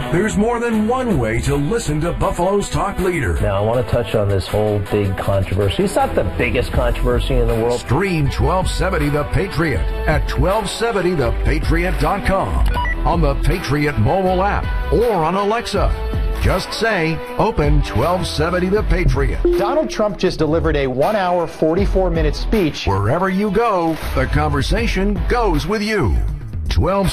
There's more than one way to listen to Buffalo's talk leader. Now, I want to touch on this whole big controversy. It's not the biggest controversy in the world. Stream 1270 The Patriot at 1270thepatriot.com, on the Patriot mobile app, or on Alexa. Just say, open 1270 The Patriot. Donald Trump just delivered a 1 hour, 44-minute speech. Wherever you go, the conversation goes with you. 12